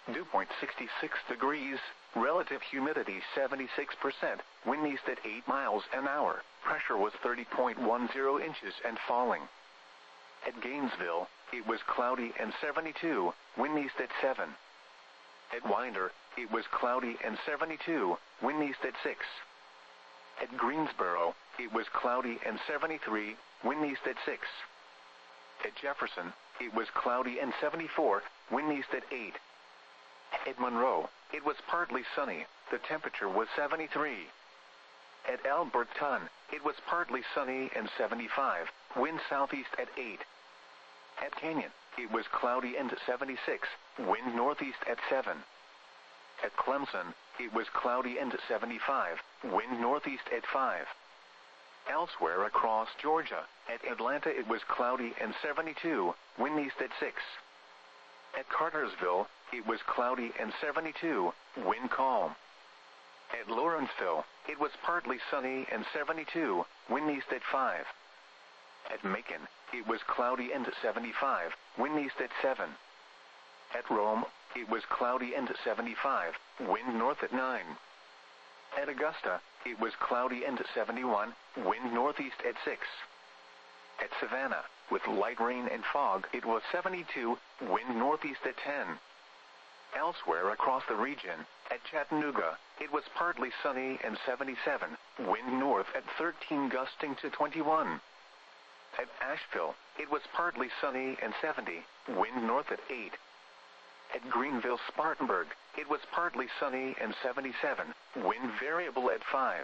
dew point 66 degrees, relative humidity 76%, wind east at 8 miles an hour, pressure was 30.10 inches and falling. At Gainesville, it was cloudy and 72, wind east at 7. At Winder, it was cloudy and 72, wind east at 6. At Greensboro, it was cloudy and 73, wind east at 6. At Jefferson, it was cloudy and 74, wind east at 8. At Monroe, it was partly sunny, the temperature was 73. At Alberton, it was partly sunny and 75, wind southeast at 8. At Canyon, it was cloudy and 76, wind northeast at 7. At Clemson, it was cloudy and 75, wind northeast at 5. Elsewhere across Georgia, at Atlanta it was cloudy and 72, wind east at 6. At Cartersville, it was cloudy and 72, wind calm. At Lawrenceville, it was partly sunny and 72, wind east at 5. At Macon, it was cloudy and 75, wind east at 7. At Rome, it was cloudy and 75, wind north at 9. At Augusta, it was cloudy and 71, wind northeast at 6. At Savannah, with light rain and fog, it was 72, wind northeast at 10. Elsewhere across the region, at Chattanooga, it was partly sunny and 77, wind north at 13 gusting to 21. At Asheville, it was partly sunny and 70, wind north at 8. At Greenville-Spartanburg, it was partly sunny and 77, wind variable at 5.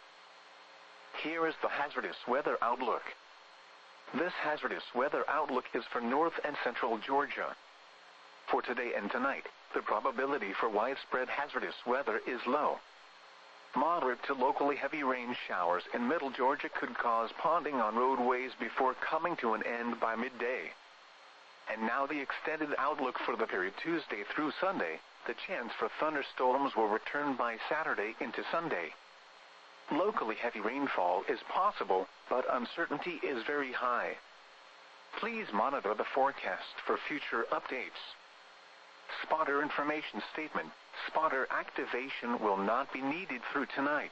Here is the hazardous weather outlook. This hazardous weather outlook is for north and central Georgia. For today and tonight, the probability for widespread hazardous weather is low. Moderate to locally heavy rain showers in middle Georgia could cause ponding on roadways before coming to an end by midday. And now the extended outlook for the period Tuesday through Sunday. The chance for thunderstorms will return by Saturday into Sunday. Locally heavy rainfall is possible, but uncertainty is very high. Please monitor the forecast for future updates. Spotter information statement. Spotter activation will not be needed through tonight.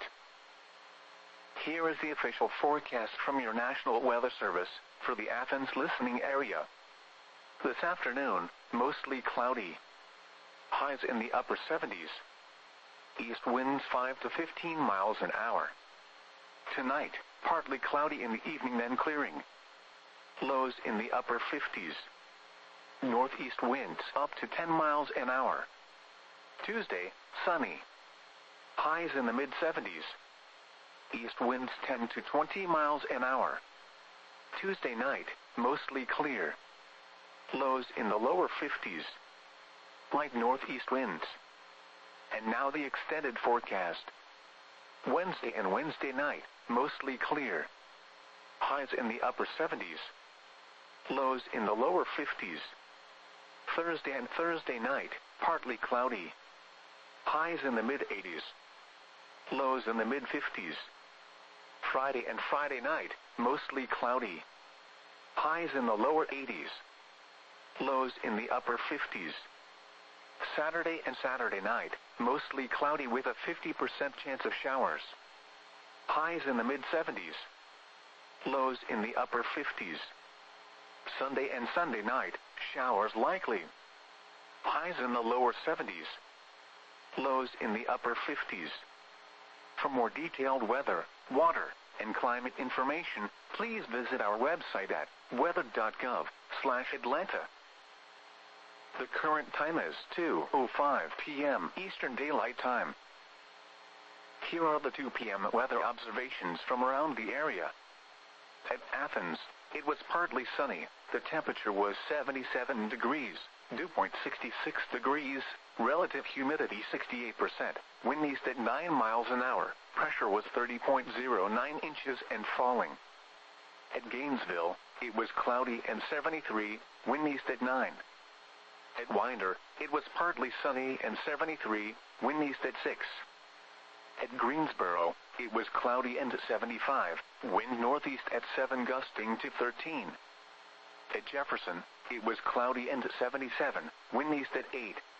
Here is the official forecast from your National Weather Service for the Athens listening area. This afternoon, mostly cloudy. Highs in the upper 70s. East winds 5 to 15 miles an hour. Tonight, partly cloudy in the evening then clearing. Lows in the upper 50s. Northeast winds up to 10 miles an hour. Tuesday, sunny. Highs in the mid-70s. East winds 10 to 20 miles an hour. Tuesday night, mostly clear. Lows in the lower 50s. Light northeast winds. And now the extended forecast. Wednesday and Wednesday night, mostly clear. Highs in the upper 70s. Lows in the lower 50s. Thursday and Thursday night, partly cloudy. Highs in the mid-80s. Lows in the mid-50s. Friday and Friday night, mostly cloudy. Highs in the lower 80s. Lows in the upper 50s. Saturday and Saturday night, mostly cloudy with a 50% chance of showers. Highs in the mid-70s. Lows in the upper 50s. Sunday and Sunday night, showers likely. Highs in the lower 70s. Lows in the upper 50s. For more detailed weather, water, and climate information, please visit our website at weather.gov/Atlanta. The current time is 2:05 p.m. Eastern Daylight Time. Here are the 2 p.m. weather observations from around the area. At Athens, it was partly sunny. The temperature was 77 degrees, dew point 66 degrees, relative humidity 68%, wind east at 9 miles an hour, pressure was 30.09 inches and falling. At Gainesville, it was cloudy and 73, wind east at 9. At Winder, it was partly sunny and 73, wind east at 6. At Greensboro, it was cloudy and 75, wind northeast at 7 gusting to 13. At Jefferson, it was cloudy and 77, wind east at 8.